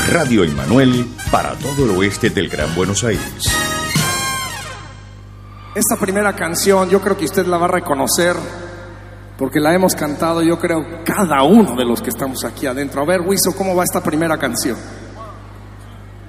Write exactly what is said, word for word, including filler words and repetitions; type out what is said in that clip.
Radio Emmanuel para todo el oeste del Gran Buenos Aires. Esta primera canción yo creo que usted la va a reconocer porque la hemos cantado, yo creo, cada uno de los que estamos aquí adentro. A ver, Wiso, ¿cómo va esta primera canción?